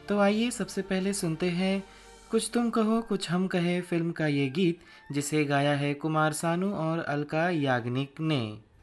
तो आइए सबसे पहले सुनते हैं कुछ तुम कहो कुछ हम कहे फिल्म का ये गीत, जिसे गाया है कुमार सानू और अलका याग्निक ने।